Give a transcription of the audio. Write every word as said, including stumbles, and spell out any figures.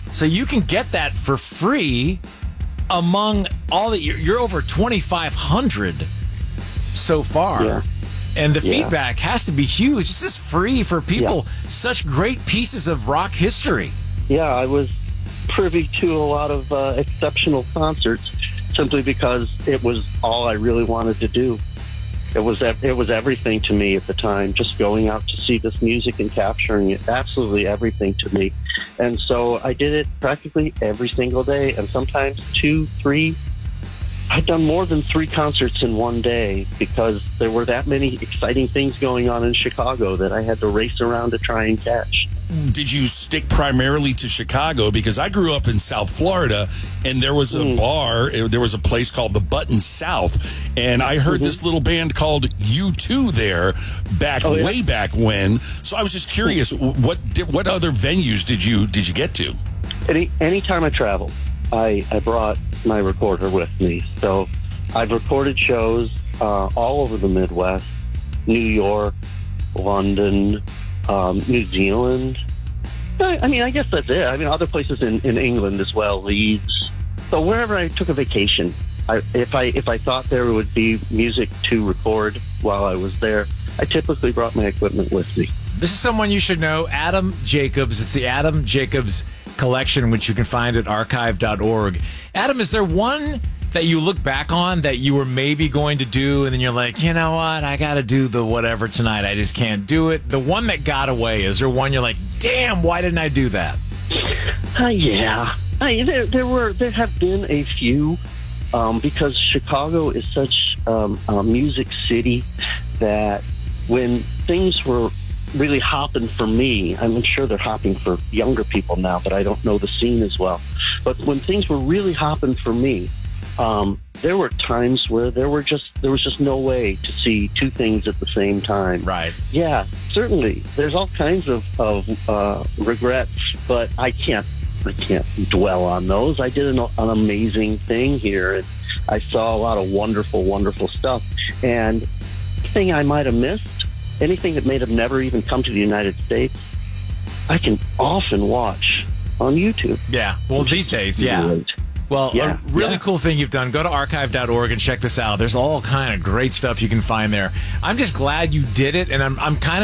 So you can get that for free among all the, you're, you're over twenty-five hundred so far. Yeah. And the Yeah. feedback has to be huge. This is free for people. Yeah. Such great pieces of rock history. Yeah, I was privy to a lot of uh, exceptional concerts simply because it was all I really wanted to do. It was ev- it was everything to me at the time, just going out to see this music and capturing it, absolutely everything to me. And so I did it practically every single day, and sometimes two, three. I'd done more than three concerts in one day because there were that many exciting things going on in Chicago that I had to race around to try and catch. Did you stick primarily to Chicago? Because I grew up in South Florida, and there was a mm. bar, there was a place called the Button South, and I heard mm-hmm. this little band called U two there back oh, yeah. way back when. So I was just curious, what what other venues did you did you get to? Any anytime I traveled, I, I brought my recorder with me. So I've recorded shows uh, all over the Midwest, New York, London, um, New Zealand. I, I mean, I guess that's it. I mean, other places in, in England as well, Leeds. So wherever I took a vacation, I, if I if I thought there would be music to record while I was there, I typically brought my equipment with me. This is someone you should know, Adam Jacobs. It's the Adam Jacobs Collection, which you can find at archive dot org. Adam, is there one that you look back on that you were maybe going to do, and then you're like, you know what, I got to do the whatever tonight. I just can't do it. The one that got away, is there one you're like, damn, why didn't I do that? Uh, yeah. I, there, there were, there have been a few, um, because Chicago is such um, a music city that when things were really hopping for me, I'm sure they're hopping for younger people now, but I don't know the scene as well. But when things were really hopping for me, um, there were times where there were just there was just no way to see two things at the same time. Right. Yeah, certainly. There's all kinds of, of uh, regrets, but I can't I can't dwell on those. I did an, an amazing thing here, and I saw a lot of wonderful, wonderful stuff. And the thing I might have missed, anything that may have never even come to the United States, I can often watch on YouTube. Yeah. Well, these days, yeah. Great. Well, yeah, a really yeah. cool thing you've done. Go to archive dot org and check this out. There's all kind of great stuff you can find there. I'm just glad you did it, and I'm I'm kind of